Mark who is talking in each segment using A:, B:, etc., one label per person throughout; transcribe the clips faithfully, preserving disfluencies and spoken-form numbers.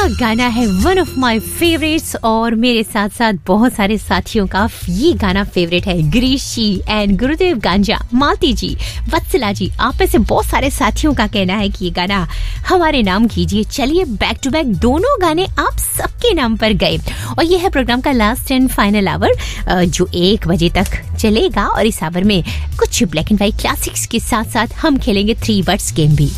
A: गाना है one of my favourites और मेरे साथ साथ बहुत सारे साथियों का ये गाना फेवरेट है। गिरीश जी एंड गुरुदेव गांजा, मालती जी, वत्सला जी, आप में से बहुत सारे साथियों का कहना है कि ये गाना हमारे नाम कीजिए। चलिए बैक टू बैक दोनों गाने आप सबके नाम पर गए और ये है प्रोग्राम का लास्ट एंड फाइनल आवर जो एक बजे तक चलेगा और इस आवर में कुछ ब्लैक एंड व्हाइट क्लासिक्स के साथ साथ हम खेलेंगे थ्री वर्ड्स गेम भी।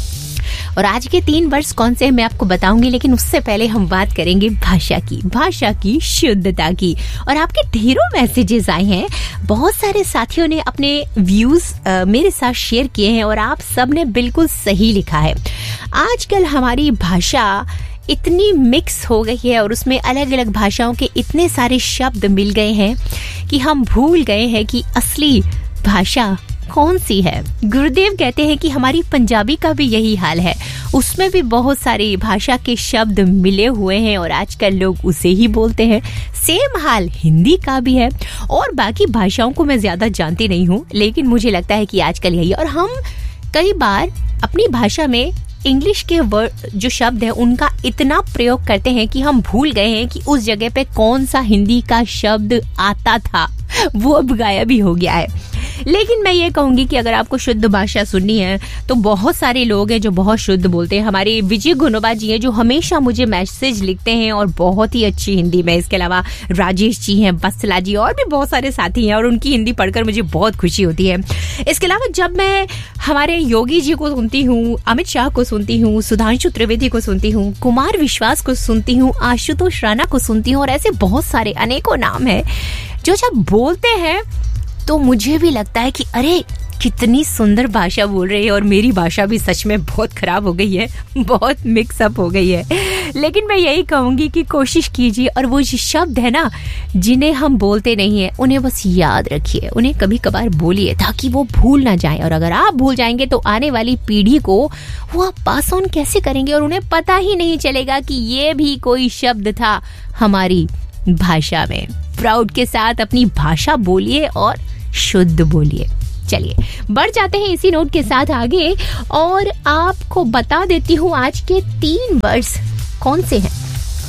A: और आज के तीन वर्ड्स कौन से हैं मैं आपको बताऊंगी, लेकिन उससे पहले हम बात करेंगे भाषा की, भाषा की शुद्धता की। और आपके ढेरों मैसेजेस आए हैं, बहुत सारे साथियों ने अपने व्यूज मेरे साथ शेयर किए हैं और आप सब ने बिल्कुल सही लिखा है। आजकल हमारी भाषा इतनी मिक्स हो गई है और उसमें अलग अलग भाषाओं के इतने सारे शब्द मिल गए हैं कि हम भूल गए हैं कि असली भाषा कौन सी है। गुरुदेव कहते हैं कि हमारी पंजाबी का भी यही हाल है, उसमें भी बहुत सारी भाषा के शब्द मिले हुए हैं और आजकल लोग उसे ही बोलते हैं। सेम हाल हिंदी का भी है और बाकी भाषाओं को मैं ज्यादा जानती नहीं हूँ, लेकिन मुझे लगता है कि आजकल यही है। और हम कई बार अपनी भाषा में इंग्लिश के वर्ड जो शब्द है उनका इतना प्रयोग करते हैं कि हम भूल गए हैं कि उस जगह पे कौन सा हिंदी का शब्द आता था, वो अब गायब ही हो गया है। लेकिन मैं ये कहूंगी कि अगर आपको शुद्ध भाषा सुननी है तो बहुत सारे लोग हैं जो बहुत शुद्ध बोलते हैं। हमारे विजय गुनोबा जी हैं जो हमेशा मुझे मैसेज लिखते हैं और बहुत ही अच्छी हिंदी में। इसके अलावा राजेश जी हैं, वत्सला जी और भी बहुत सारे साथी हैं और उनकी हिंदी पढ़कर मुझे बहुत खुशी होती है। इसके अलावा जब मैं हमारे योगी जी को सुनती हूँ, अमित शाह को सुनती हूँ, सुधांशु त्रिवेदी को सुनती हूँ, कुमार विश्वास को सुनती हूँ, आशुतोष राणा को सुनती हूँ और ऐसे बहुत सारे अनेकों नाम है जो जब बोलते हैं तो मुझे भी लगता है कि अरे कितनी सुंदर भाषा बोल रही है। और मेरी भाषा भी सच में बहुत खराब हो गई है, बहुत मिक्सअप हो गई है। लेकिन मैं यही कहूंगी कि कोशिश कीजिए और वो जो शब्द है ना जिन्हें हम बोलते नहीं है उन्हें बस याद रखिए, उन्हें कभी कभार बोलिए ताकि वो भूल ना जाए। और अगर आप भूल जाएंगे तो आने वाली पीढ़ी को वो आप पास ऑन कैसे करेंगे और उन्हें पता ही नहीं चलेगा कि ये भी कोई शब्द था हमारी भाषा में। प्राउड के साथ अपनी भाषा बोलिए और शुद्ध बोलिए। चलिए बढ़ जाते हैं इसी नोट के साथ आगे और आपको बता देती हूँ आज के तीन वर्ड्स कौन से हैं।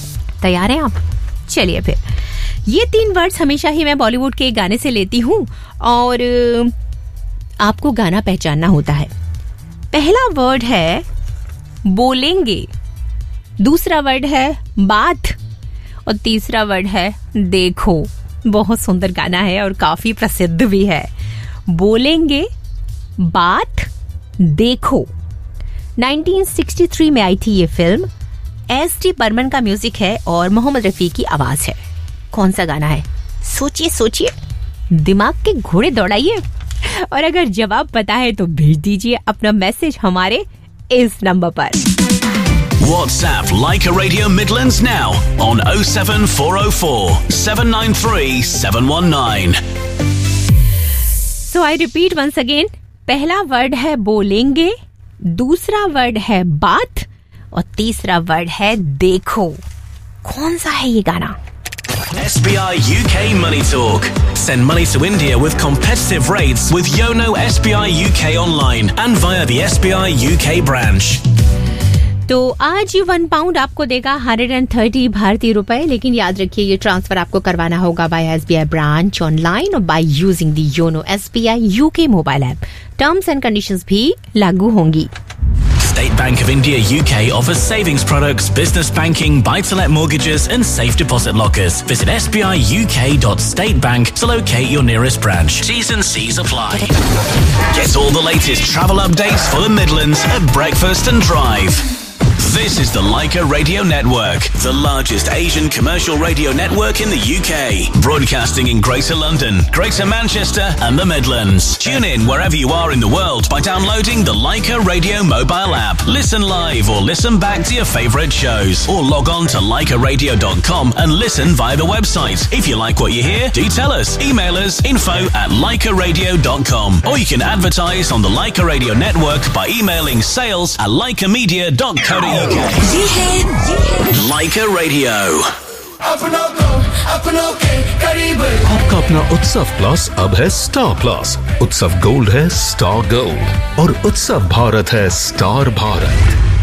A: तैयार हैं आप? चलिए फिर, ये तीन वर्ड्स हमेशा ही मैं बॉलीवुड के गाने से लेती हूँ और आपको गाना पहचानना होता है। पहला वर्ड है बोलेंगे, दूसरा वर्ड है बात और तीसरा वर्ड है देखो। बहुत सुंदर गाना है और काफी प्रसिद्ध भी है। बोलेंगे, बात, देखो। उन्नीस सौ तिरसठ में आई थी ये फिल्म। एस टी बर्मन का म्यूजिक है और मोहम्मद रफी की आवाज है। कौन सा गाना है? सोचिए सोचिए, दिमाग के घोड़े दौड़ाइए और अगर जवाब पता है तो भेज दीजिए अपना मैसेज हमारे इस नंबर पर।
B: WhatsApp Leica Radio Midlands now on oh seven four oh four seven nine three seven one nine.
A: So I repeat once again. पहला वर्ड है बोलेंगे, दूसरा वर्ड है बात और तीसरा वर्ड है देखो। कौन सा है ये गाना?
B: S B I U K Money Talk. Send money to India with competitive rates with Yono S B I U K online and via the S B I U K branch.
A: तो आज ये one pound आपको देगा hundred and thirty भारतीय रुपए, लेकिन याद रखिए ये ट्रांसफर आपको करवाना होगा by S B I branch online और by using the YONO S B I UK mobile app. Terms and conditions भी लागू होंगी।
B: State Bank of India U K offers savings products, business banking, buy-to-let mortgages and safe deposit lockers. Visit s b i u k dot state bank to locate your nearest branch. T's and C's apply. Get all the latest travel updates for the Midlands at Breakfast and Drive. This is the Leica Radio Network, the largest Asian commercial radio network in the U K, broadcasting in Greater London, Greater Manchester and the Midlands. Tune in wherever you are in the world by downloading the Leica Radio mobile app. Listen live or listen back to your favourite shows or log on to leica radio dot com and listen via the website. If you like what you hear, do tell us. Email us info at leica radio dot com or you can advertise on the Leica Radio Network by emailing sales at leica media dot co dot uk.
C: ये है, ये है
B: Leica Radio.
D: अपनों को अपनों के करीब।
E: आपका अपना उत्सव प्लस अब है स्टार प्लस। उत्सव गोल्ड है स्टार गोल्ड और उत्सव भारत है स्टार भारत।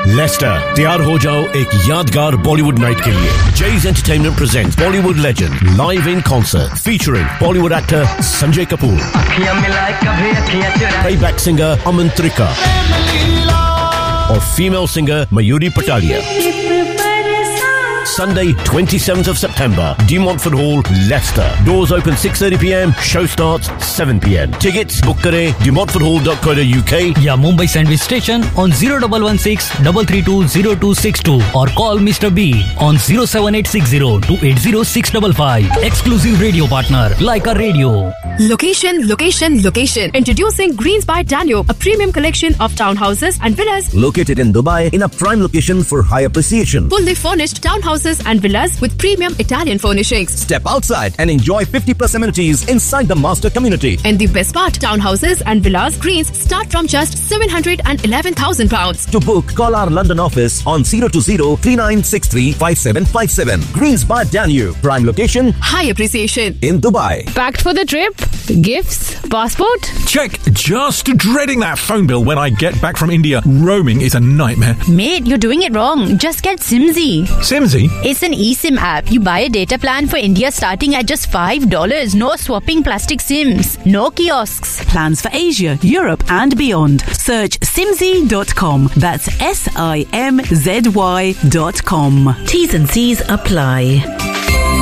F: लेस्टर, तैयार हो जाओ एक यादगार बॉलीवुड नाइट के लिए. Jay's Entertainment presents Bollywood legend live in concert featuring Bollywood actor Sanjay Kapoor, playback singer Aman Trika, और female singer Mayuri Patalia. Sunday, twenty-seventh of September, De Montfort Hall, Leicester. Doors open six thirty p m. Show starts seven p m. Tickets book kare de montfort hall dot co dot u k
G: या Mumbai Sandwich Station on zero one one six three three two zero two six two or call Mister B on zero seven eight six zero two eight zero six five five. Exclusive radio partner, Leica Radio.
H: Location, location, location. Introducing Greens by Danube, a premium collection of townhouses and villas
I: located in Dubai in a prime location for high appreciation.
H: Fully furnished townhouses and villas with premium Italian furnishings.
I: Step outside and enjoy fifty plus amenities inside the master community.
H: And the best part, townhouses and villas Greens start from just seven hundred eleven thousand pounds.
I: To book, call our London office on zero two zero three nine six three five seven five seven. Greens by Danube, prime location,
H: high appreciation
I: in Dubai.
H: Packed for the trip? Gifts? Passport?
E: Check. Just dreading that phone bill when I get back from India. Roaming is a nightmare.
A: Mate, you're doing it wrong. Just get Simsy.
E: Simsy?
A: It's an eSIM app. You buy a data plan for India starting at just five dollars. No swapping plastic SIMs. No kiosks.
J: Plans for Asia, Europe and beyond. Search simzy dot com. That's S I M Z Y dot com. T's and C's apply.